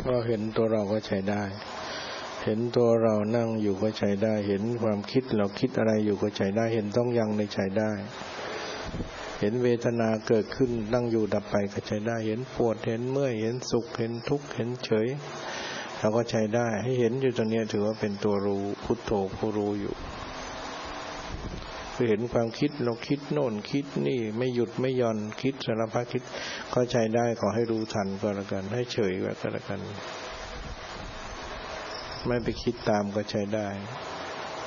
ก็เห็นตัวเราก็ใช้ได้เห็นตัวเรานั่งอยู่ก็ใช้ได้เห็นความคิดเราคิดอะไรอยู่ก็ใช้ได้เห็นต้องยังในใช้ได้เห็นเวทนาเกิดขึ้นนั่งอยู่ดับไปก็ใช้ได้เห็นปวดเห็นเมื่อยเห็นสุขเห็นทุกข์เห็นเฉยเราก็ใช้ได้ให้เห็นอยู่ตรงนี้ถือว่าเป็นตัวรู้พุทโธผู้รู้อยู่เห็นความคิดเราคิดโน่นคิดนี่ไม่หยุดไม่หย่อนคิดสารพัดคิดก็ใช้ได้ขอให้รู้ทันก็แล้วกันให้เฉยก็แล้วกันไม่ไปคิดตามก็ใช้ได้